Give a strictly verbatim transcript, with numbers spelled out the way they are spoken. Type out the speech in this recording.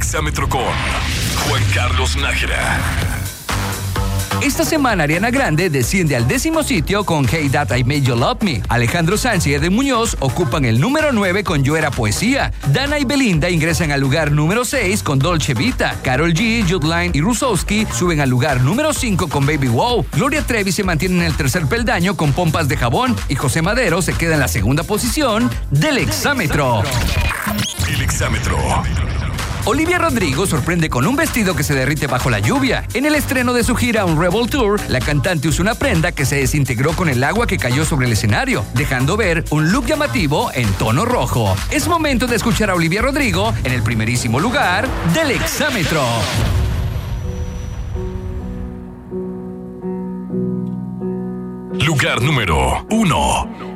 Exámetro con Juan Carlos Nájera. Esta semana Ariana Grande desciende al décimo sitio con Hey That I Made You Love Me. Alejandro Sanz y Eden Muñoz ocupan el número nueve con Yo Era Poesía. Dana y Belinda ingresan al lugar número seis con Dolce Vita. Karol G, Judline y Rusowski suben al lugar número cinco con Baby Wow. Gloria Trevi se mantiene en el tercer peldaño con Pompas de Jabón y José Madero se queda en la segunda posición del Exámetro. El Exámetro. Olivia Rodrigo sorprende con un vestido que se derrite bajo la lluvia. En el estreno de su gira Un Rebel Tour, la cantante usó una prenda que se desintegró con el agua que cayó sobre el escenario, dejando ver un look llamativo en tono rojo. Es momento de escuchar a Olivia Rodrigo en el primerísimo lugar del Exámetro. Lugar número uno.